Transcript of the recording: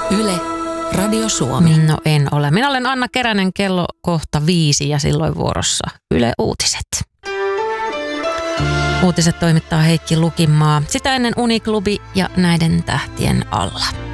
Yle, Radio Suomi. No en ole. Minä olen Anna Keränen, kello kohta 5 ja silloin vuorossa Yle Uutiset. Uutiset toimittaa Heikki Lukimaa. Sitä ennen Uniklubi ja näiden tähtien alla.